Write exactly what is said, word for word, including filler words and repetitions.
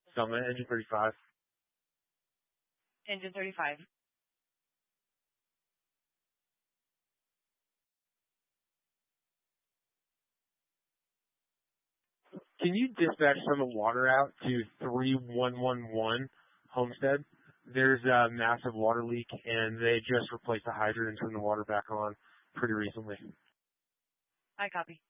Summit, engine thirty-five. Engine thirty-five. Can you dispatch some water out to three one one one Homestead? There's a massive water leak, and they just replaced the hydrant and turned the water back on pretty recently. I copy.